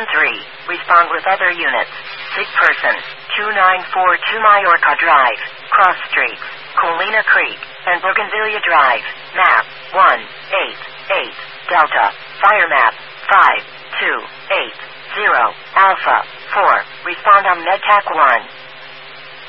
3, respond with other units. Sick person, 2942 Mallorca Drive, Cross Streets, Colina Creek, and Bougainvillea Drive. Map 188 Delta. Fire map 5280 Alpha 4. Respond on MedTac 1.